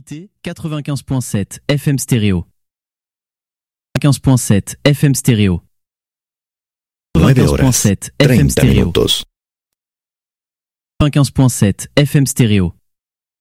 Proximité 95.7 FM stéréo. 95.7 FM stéréo. 9 horas 95.7 FM 30 stéréo. minutos. 95.7 FM stéréo.